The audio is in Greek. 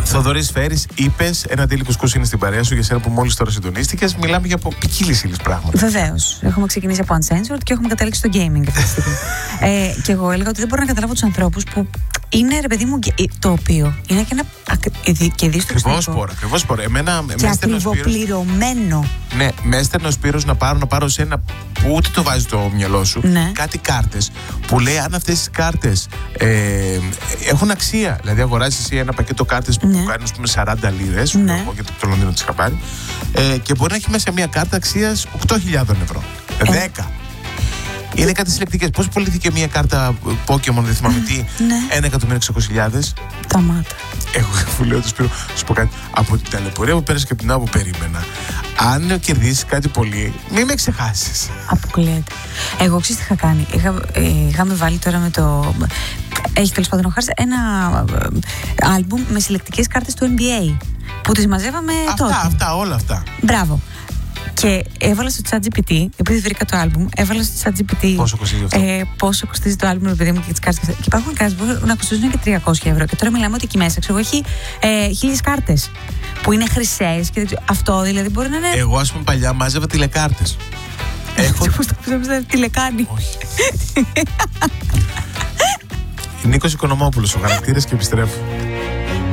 Θοδωρής Φέρης, είπες, ένα τέλειο κουσκούς είναι στην παρέα σου για σένα που μόλις τώρα συντονίστηκες. Μιλάμε για ποικίλης ύλης πράγματα. Βεβαίως. Έχουμε ξεκινήσει από Uncensored και έχουμε καταλήξει στο gaming αυτή τη στιγμή. Και εγώ έλεγα ότι δεν μπορώ να καταλάβω τους ανθρώπους που είναι, ρε παιδί μου, το οποίο είναι και ένα ακριβώς σπορ. Και ακριβοπληρωμένο. Ναι, με έστελνε ο Σπύρος να πάρω σε ένα που ούτε το βάζει το μυαλό σου. Ναι. Κάτι κάρτες που λέει αν αυτές τις κάρτες έχουν αξία. Δηλαδή αγοράζεις εσύ ένα πακέτο κάρτες που κάνουν, ας πούμε, 40 λίρες. Ναι. Γιατί το Λονδίνο τις είχα πάρει. Και μπορεί να έχει μέσα μια κάρτα αξίας 8.000 ευρώ. 10. Είναι κάτι συλλεκτικές. Πώς πωλήθηκε μια κάρτα Pokémon, δεν θυμάμαι τι, 1.600.000. Τα μάτα. Εγώ που λέω του Σπύρο, σου πω κάτι. Από την ταλαιπωρία που πέρασε και από την άλλη που περίμενα. Αν κερδίσει κάτι πολύ, μην με ξεχάσεις. Αποκλείεται. Εγώ ξέρεις τι είχα κάνει. Είχαμε βάλει τώρα με το. Έχει τέλος πάντων ο Χάρης ένα άλμπουμ με συλλεκτικές κάρτες του NBA. Που τις μαζεύαμε τότε. Όλα αυτά. Μπράβο. Και έβαλα στο ChatGPT, επειδή βρήκα το άλμπουμ, έβαλα στο ChatGPT. Πόσο κοστίζει αυτό? Πόσο κοστίζει το άλμπουμ, επειδή μου και τις κάρτες. Και υπάρχουν κάρτες που να κοστίζουν και 300 ευρώ. Και τώρα μιλάμε ότι εκεί μέσα, ξέρω, έχει 1.000 κάρτες που είναι χρυσές. Και αυτό δηλαδή μπορεί να είναι. Εγώ, ας πούμε, παλιά μάζευα τηλεκάρτες. Πώς το πιστεύω, τηλεκάνει. Όχι. Νίκος Οικονομόπουλος, ο χαρακτήρας, και επιστρέφω.